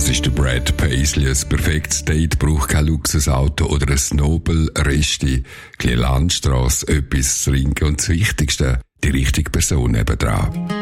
Das ist der Brad Paisley. Ein perfektes Date braucht kein Luxusauto oder ein Nobel-Resti. Kleine Landstrasse, etwas zu trinken und das Wichtigste, die richtige Person nebendran.